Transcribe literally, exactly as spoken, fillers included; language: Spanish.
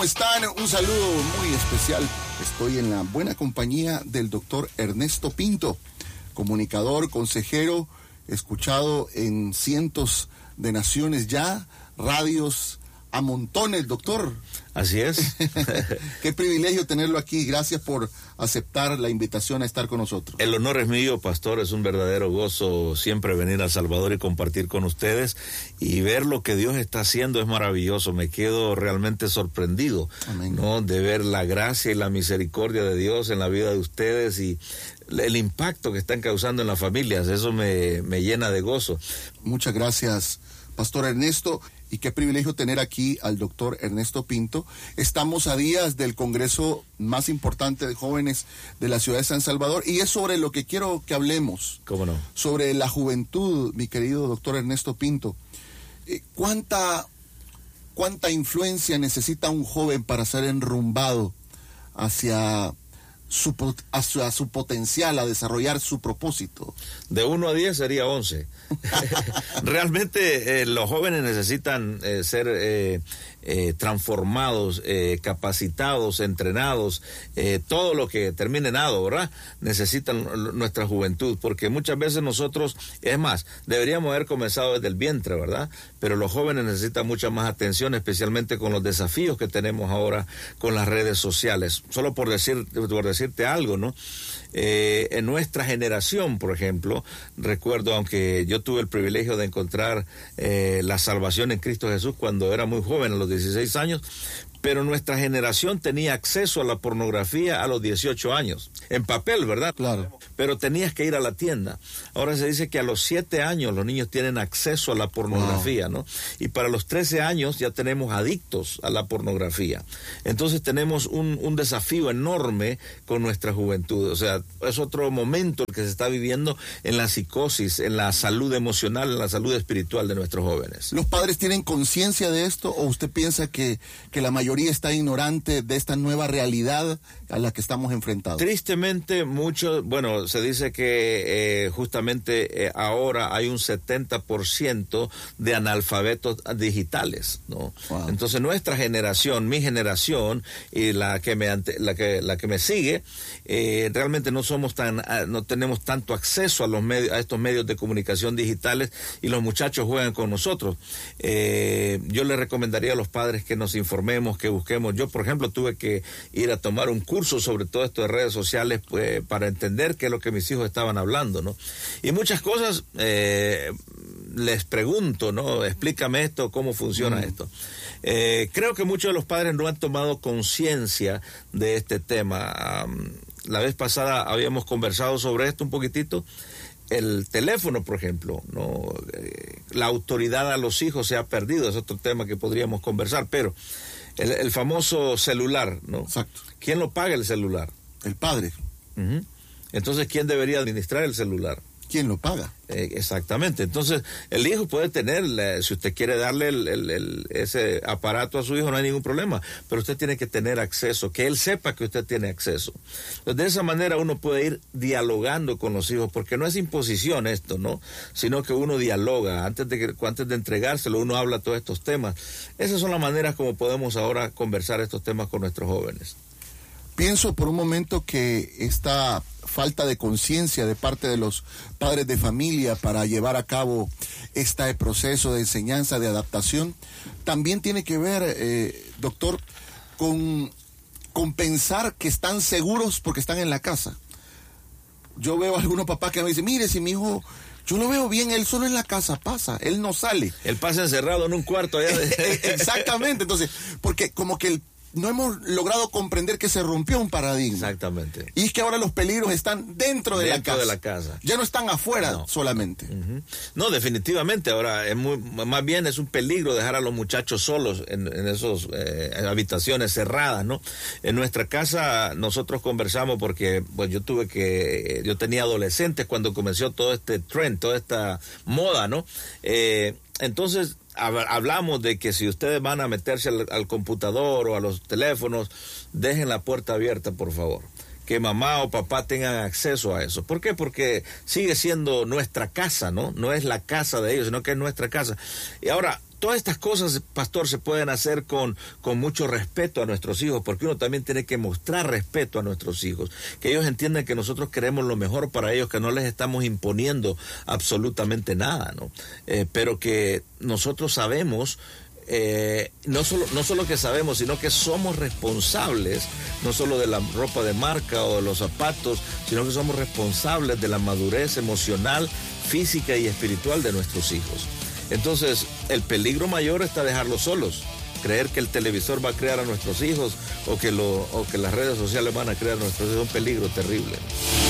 ¿Cómo están? Un saludo muy especial. Estoy en la buena compañía del doctor Ernesto Pinto, comunicador, consejero, escuchado en cientos de naciones ya, radios a montones, doctor. Así es. Qué privilegio tenerlo aquí. Gracias por aceptar la invitación a estar con nosotros. El honor es mío, pastor. Es un verdadero gozo siempre venir a El Salvador y compartir con ustedes. Y ver lo que Dios está haciendo es maravilloso. Me quedo realmente sorprendido. Amén. ¿No? De ver la gracia y la misericordia de Dios en la vida de ustedes y el impacto que están causando en las familias. Eso me, me llena de gozo. Muchas gracias, pastor Ernesto. Y qué privilegio tener aquí al doctor Ernesto Pinto. Estamos a días del congreso más importante de jóvenes de la ciudad de San Salvador y es sobre lo que quiero que hablemos. ¿Cómo no? Sobre la juventud, mi querido doctor Ernesto Pinto. Eh, ¿Cuánta, cuánta influencia necesita un joven para ser enrumbado hacia su, hacia su potencial, a desarrollar su propósito? De uno a diez sería once. Realmente eh, los jóvenes necesitan eh, ser eh, eh, transformados, eh, capacitados, entrenados, eh, todo lo que termine en ado, ¿verdad? Necesitan nuestra juventud, porque muchas veces nosotros, es más, deberíamos haber comenzado desde el vientre, ¿verdad? Pero los jóvenes necesitan mucha más atención, especialmente con los desafíos que tenemos ahora con las redes sociales. Solo por decir, por decirte algo, ¿no? Eh, en nuestra generación, por ejemplo, recuerdo, aunque yo tuve el privilegio de encontrar eh, la salvación en Cristo Jesús cuando era muy joven, a los dieciséis años, pero nuestra generación tenía acceso a la pornografía a los dieciocho años, en papel, ¿verdad? Claro. Pero tenías que ir a la tienda. Ahora se dice que a los siete años los niños tienen acceso a la pornografía, wow. ¿no? Y para los trece años ya tenemos adictos a la pornografía. Entonces tenemos un, un desafío enorme con nuestra juventud. O sea, es otro momento el que se está viviendo en la psicosis, en la salud emocional, en la salud espiritual de nuestros jóvenes. ¿Los padres tienen conciencia de esto o usted piensa que, que la mayoría está ignorante de esta nueva realidad a la que estamos enfrentados? Tristemente, mucho, bueno, se dice que eh, justamente eh, ahora hay un setenta por ciento de analfabetos digitales, ¿no? Wow. Entonces nuestra generación, mi generación y la que me ante, la que la que me sigue, eh, realmente no somos tan, no tenemos tanto acceso a los medios, a estos medios de comunicación digitales y los muchachos juegan con nosotros. Eh, yo le recomendaría a los padres que nos informemos, que busquemos. Yo, por ejemplo, tuve que ir a tomar un curso sobre todo esto de redes sociales, pues, para entender qué es lo que mis hijos estaban hablando, ¿no? Y muchas cosas eh, les pregunto, ¿no? Explícame esto, cómo funciona mm. esto. Eh, creo que muchos de los padres no han tomado conciencia de este tema. Um, la vez pasada habíamos conversado sobre esto un poquitito. El teléfono, por ejemplo, no, eh, la autoridad a los hijos se ha perdido, es otro tema que podríamos conversar, pero el, el famoso celular, ¿no? Exacto. ¿Quién lo paga el celular? El padre. Uh-huh. Entonces, ¿quién debería administrar el celular? ¿Quién lo paga? Eh, exactamente. Entonces, el hijo puede tener, eh, si usted quiere darle el, el, el, ese aparato a su hijo, no hay ningún problema, pero usted tiene que tener acceso, que él sepa que usted tiene acceso. Entonces, de esa manera uno puede ir dialogando con los hijos, porque no es imposición esto, ¿no? Sino que uno dialoga, antes de, que, antes de entregárselo, uno habla todos estos temas. Esas son las maneras como podemos ahora conversar estos temas con nuestros jóvenes. Pienso por un momento que esta falta de conciencia de parte de los padres de familia para llevar a cabo este proceso de enseñanza, de adaptación, también tiene que ver, eh, doctor, con, con pensar que están seguros porque están en la casa. Yo veo a algunos papás que me dicen, mire, si mi hijo, yo lo veo bien, él solo en la casa pasa, él no sale. Él pasa encerrado en un cuarto allá. De... Exactamente, entonces, porque como que el no hemos logrado comprender que se rompió un paradigma. Exactamente. Y es que ahora los peligros están dentro de, dentro la, casa. de la casa. Ya no están afuera no. solamente. Uh-huh. No, definitivamente. Ahora, es muy, más bien es un peligro dejar a los muchachos solos en, en esas eh, habitaciones cerradas, ¿no? En nuestra casa nosotros conversamos porque pues yo tuve que, yo tenía adolescentes cuando comenzó todo este trend, toda esta moda, ¿no? Eh, entonces, hablamos de que si ustedes van a meterse al, al computador o a los teléfonos, dejen la puerta abierta, por favor. Que mamá o papá tengan acceso a eso. ¿Por qué? Porque sigue siendo nuestra casa, ¿no? No es la casa de ellos, sino que es nuestra casa. Y ahora, todas estas cosas, pastor, se pueden hacer con, con mucho respeto a nuestros hijos, porque uno también tiene que mostrar respeto a nuestros hijos, que ellos entiendan que nosotros queremos lo mejor para ellos, que no les estamos imponiendo absolutamente nada, ¿no? Eh, pero que nosotros sabemos, eh, no solo, no solo que sabemos, sino que somos responsables, no solo de la ropa de marca o de los zapatos, sino que somos responsables de la madurez emocional, física y espiritual de nuestros hijos. Entonces, el peligro mayor está dejarlos solos. Creer que el televisor va a crear a nuestros hijos o que, lo, o que las redes sociales van a crear a nuestros hijos es un peligro terrible.